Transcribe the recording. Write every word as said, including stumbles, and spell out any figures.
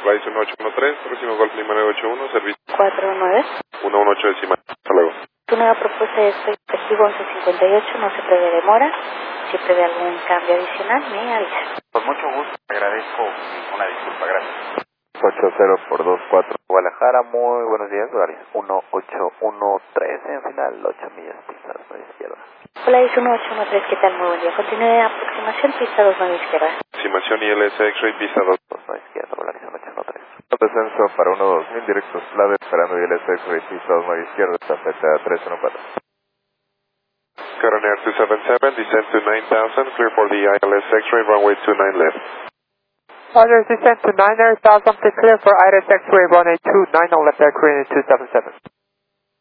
Flight uno ocho uno tres, próximo Golf Lima nueve ocho uno, servicio cuatro nueve. uno uno ocho decimal. Hasta luego. Tu nueva propuesta es objetivo once cincuenta y ocho, no se prevé demora. Si prevé algún cambio adicional, me avisa. Con mucho gusto, te agradezco una disculpa, gracias. ocho cero por dos cuatro Guadalajara, muy buenos días, horario uno ocho uno tres, en final ocho millas, pista dos nueve izquierda. Flight uno ocho uno tres, ¿qué tal? Muy buen día. Continúe aproximación, pista dos nueve izquierda. Aproximación I L S X-Ray, pista dos. dos nueve izquierda, horario uno ocho uno tres. Descenso para uno dos mil, directo Slade, esperando I L S X-Ray, pista dos nueve izquierda, esta fecha tres uno cuatro. Current Air two seven seven, descend to nine thousand, clear for the I L S X-Ray, runway two nine left. Roger, descend to nine thousand, clear for I L S X-Ray, runway two nine left, air Korean two seven seven.